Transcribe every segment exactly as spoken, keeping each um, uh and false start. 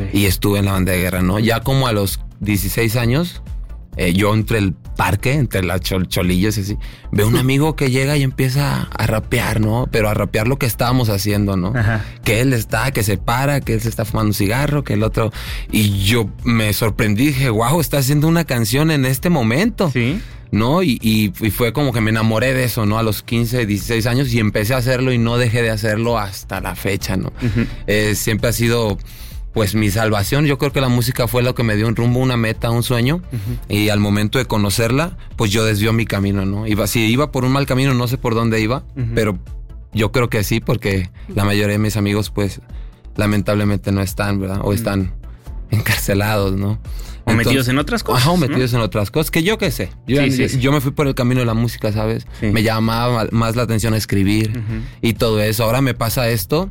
Y estuve en la banda de guerra, ¿no? Ya como a los dieciséis años, eh, yo entre el parque, entre las chol- cholillas y así, veo un amigo que llega y empieza a rapear, ¿no? Pero a rapear lo que estábamos haciendo, ¿no? Ajá. Que él está, que se para, que él se está fumando un cigarro, que el otro... Y yo me sorprendí, dije, wow, está haciendo una canción en este momento. Sí. ¿No? Y, y, y fue como que me enamoré de eso, ¿no? A los quince, dieciséis años y empecé a hacerlo y no dejé de hacerlo hasta la fecha, ¿no? Uh-huh. Eh, siempre ha sido... Pues mi salvación, yo creo que la música fue lo que me dio un rumbo, una meta, un sueño. Uh-huh. Y al momento de conocerla, pues yo desvió mi camino, ¿no? Iba, si iba por un mal camino, no sé por dónde iba, uh-huh. pero yo creo que sí, porque la mayoría de mis amigos, pues, lamentablemente no están, ¿verdad? O están uh-huh. encarcelados, ¿no? O Entonces, metidos en otras cosas. Ajá, o metidos ¿no? en otras cosas, que yo qué sé. Yo, sí, sí, sí. yo me fui por el camino de la música, ¿sabes? Sí. Me llamaba más la atención escribir uh-huh. y todo eso. Ahora me pasa esto.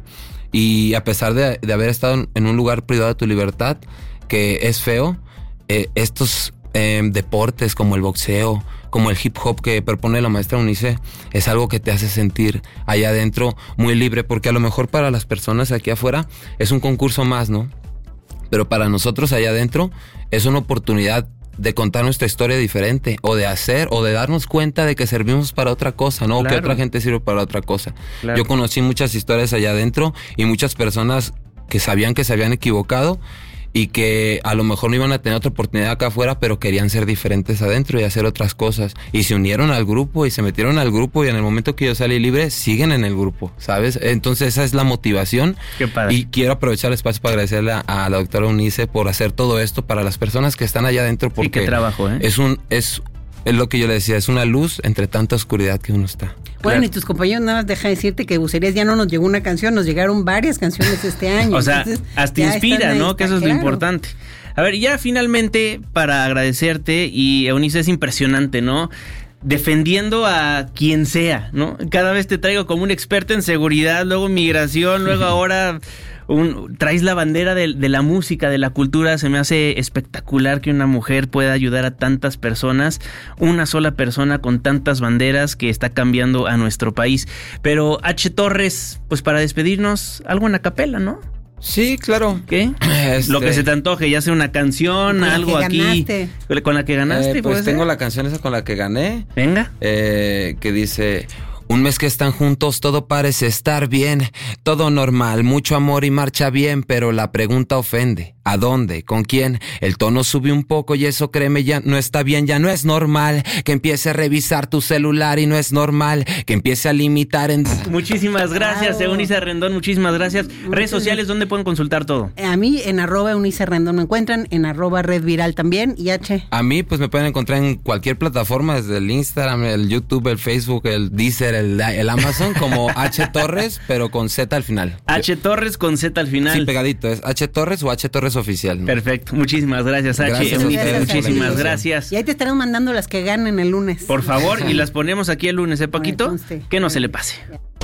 Y a pesar de, de haber estado en, en un lugar privado de tu libertad, que es feo, eh, estos eh, deportes como el boxeo, como el hip hop que propone la maestra Eunice, es algo que te hace sentir allá adentro muy libre, porque a lo mejor para las personas aquí afuera es un concurso más, ¿no? Pero para nosotros allá adentro es una oportunidad de contar nuestra historia diferente, o de hacer, o de darnos cuenta de que servimos para otra cosa, ¿no? Claro. O que otra gente sirve para otra cosa. Claro. Yo conocí muchas historias allá adentro y muchas personas que sabían que se habían equivocado y que a lo mejor no iban a tener otra oportunidad acá afuera, pero querían ser diferentes adentro y hacer otras cosas. Y se unieron al grupo y se metieron al grupo, y en el momento que yo salí libre, siguen en el grupo, ¿sabes? Entonces esa es la motivación. Qué padre. Y quiero aprovechar el espacio para agradecerle a, a la doctora Eunice por hacer todo esto para las personas que están allá adentro, porque y qué trabajo, ¿eh? es un... es Es lo que yo le decía, es una luz entre tanta oscuridad que uno está. Bueno, claro. Y tus compañeros, nada más deja decirte que Bucerías ya no nos llegó una canción, nos llegaron varias canciones este año. O sea, entonces, hasta inspira, ¿no? Que eso es claro. lo importante. A ver, ya finalmente, para agradecerte, y Eunice, es impresionante, ¿no? Defendiendo a quien sea, ¿no? Cada vez te traigo como un experto en seguridad, luego migración, luego ahora... Un, traes la bandera de, de la música, de la cultura. Se me hace espectacular que una mujer pueda ayudar a tantas personas, una sola persona con tantas banderas, que está cambiando a nuestro país. Pero H. Torres, pues para despedirnos, algo en a capela, ¿no? Sí, claro. ¿Qué? Este... Lo que se te antoje, ya sea una canción, con algo aquí. Ganaste. ¿Con la que ganaste? Eh, pues tengo ser? la canción esa con la que gané. Venga. Eh, que dice... Un mes que están juntos, todo parece estar bien, todo normal, mucho amor y marcha bien, pero la pregunta ofende. ¿A dónde? ¿Con quién? El tono sube un poco y eso, créeme, ya no está bien, ya no es normal que empiece a revisar tu celular, y no es normal que empiece a limitar en... Muchísimas gracias, Eunice Rendón, muchísimas gracias. Redes sociales, ¿dónde pueden consultar todo? A mí en arroba Eunice Rendón me encuentran, en arroba Red Viral también, y H. A mí pues me pueden encontrar en cualquier plataforma, desde el Instagram, el YouTube, el Facebook, el Deezer, el, el Amazon, como H Torres, pero con Z al final. H Torres con Z al final. Sí, pegadito, es H Torres o H Torres oficial, ¿no? Perfecto, muchísimas gracias, H. Gracias, gracias, muchísimas gracias. Y ahí te estarán mandando las que ganen el lunes. Por favor, y las ponemos aquí el lunes, ¿eh, Paquito? Que no se le pase.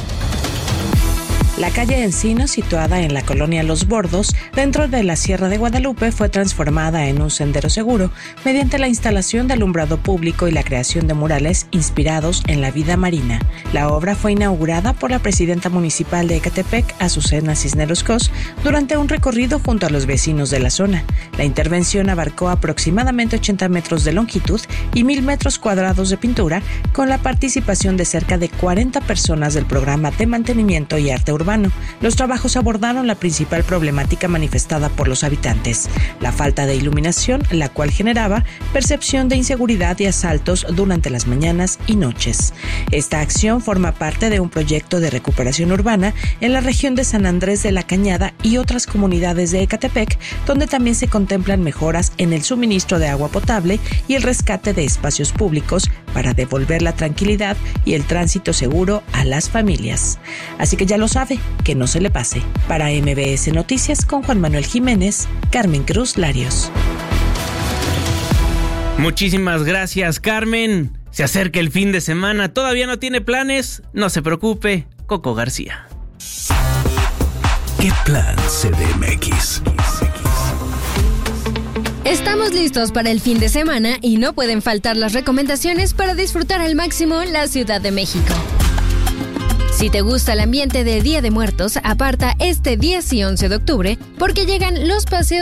La calle Encino, situada en la colonia Los Bordos, dentro de la Sierra de Guadalupe, fue transformada en un sendero seguro mediante la instalación de alumbrado público y la creación de murales inspirados en la vida marina. La obra fue inaugurada por la presidenta municipal de Ecatepec, Azucena Cisneros Cos, durante un recorrido junto a los vecinos de la zona. La intervención abarcó aproximadamente ochenta metros de longitud y mil metros cuadrados de pintura, con la participación de cerca de cuarenta personas del programa de mantenimiento y arte urbano. Los trabajos abordaron la principal problemática manifestada por los habitantes, la falta de iluminación, la cual generaba percepción de inseguridad y asaltos durante las mañanas y noches. Esta acción forma parte de un proyecto de recuperación urbana en la región de San Andrés de la Cañada y otras comunidades de Ecatepec, donde también se contemplan mejoras en el suministro de agua potable y el rescate de espacios públicos para devolver la tranquilidad y el tránsito seguro a las familias. Así que ya lo sabe, que no se le pase. Para M B S Noticias, con Juan Manuel Jiménez, Carmen Cruz Larios. Muchísimas gracias, Carmen. Se acerca el fin de semana. ¿Todavía no tiene planes? No se preocupe. Coco García. ¿Qué plan C D M X? Estamos listos para el fin de semana y no pueden faltar las recomendaciones para disfrutar al máximo la Ciudad de México. Si te gusta el ambiente de Día de Muertos, aparta este diez y once de octubre porque llegan los paseos